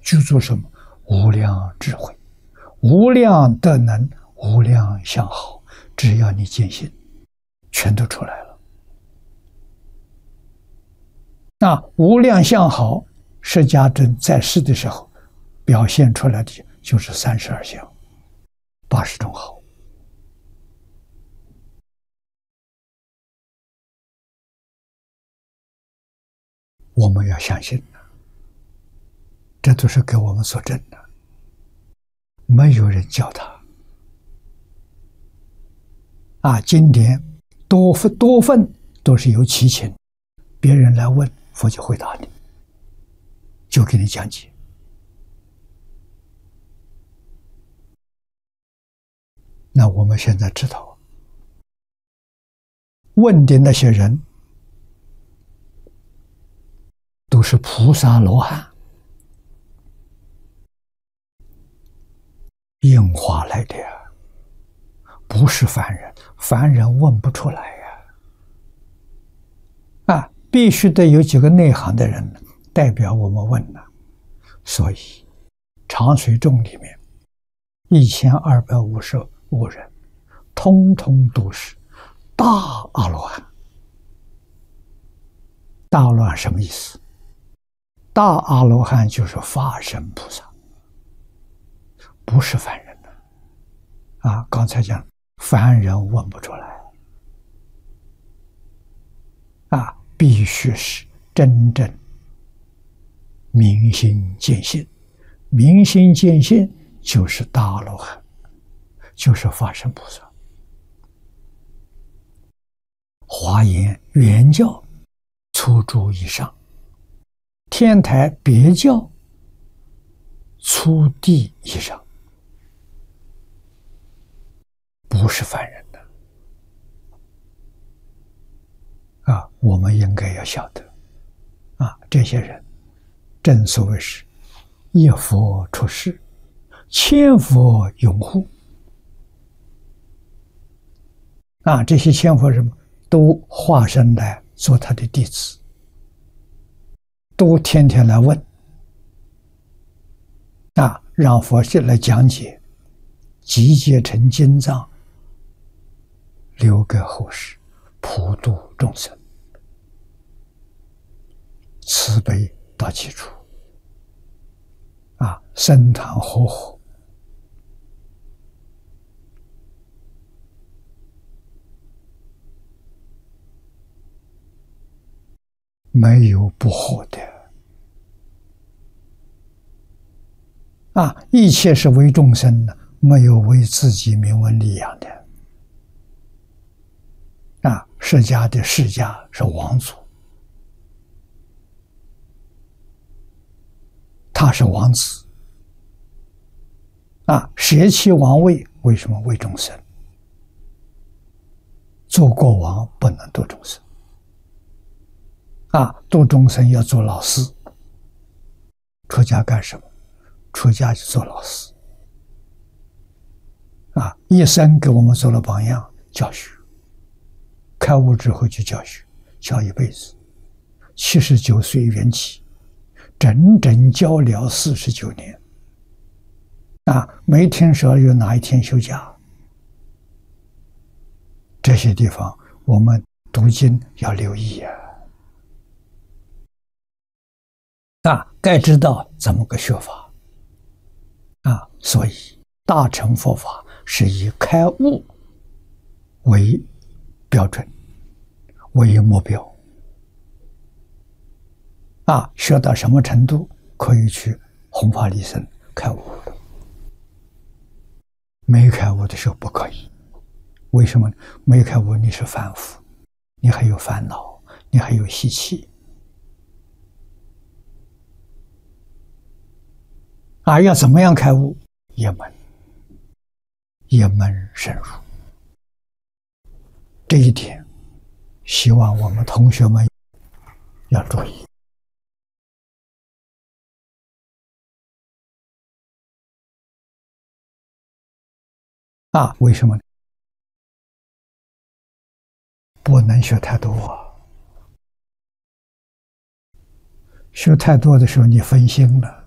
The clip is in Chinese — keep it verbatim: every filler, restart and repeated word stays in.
具足什么？无量智慧、无量德能、无量相好，只要你坚信，全都出来了。那无量相好，释迦真在世的时候表现出来的就是三十二相、八十种好。我们要相信的，这都是给我们所证的，没有人教他。啊，经典多份多份都是有其情，别人来问，佛就回答你，就给你讲解。那我们现在知道，问的那些人都是菩萨罗汉应化来的呀，不是凡人，凡人问不出来呀。啊，必须得有几个内行的人代表我们问呢。所以长随众里面一千二百五十五人，通通都是大阿罗汉。大阿罗汉什么意思？大阿罗汉就是法身菩萨，不是凡人的。啊，刚才讲凡人问不出来，啊，必须是真正明心见性。明心见性就是大阿罗汉，就是法身菩萨。华严原教初住以上，天台别教初地以上，不是凡人的啊！我们应该要晓得啊，这些人正所谓是一佛出世，千佛拥护啊！这些千佛什么都化身来做他的弟子，都天天来问啊，让佛是来讲解，集结成经藏，留给后世，普度众生，慈悲到其处啊，僧团和合，没有不和的啊！一切是为众生的，没有为自己名闻利养的啊！释迦的释迦是王祖，他是王子啊！舍弃王位，为什么为众生？做国王不能度众生啊！度众生要做老师。出家干什么？出家就做老师啊！一生给我们做了榜样，教学。开悟之后就教学，教一辈子。七十九岁圆寂，整整教了四十九年啊！没听说有哪一天休假。这些地方我们读经要留意啊！啊，该知道怎么个学法啊！所以大乘佛法是以开悟为标准，为目标啊！学到什么程度可以去弘法利生开悟，没开悟的时候不可以。为什么？没开悟你是凡夫，你还有烦恼，你还有习气啊！要怎么样开悟？一门一门深入，这一点希望我们同学们要注意啊！为什么呢？不能学太多啊！学太多的时候，你分心了。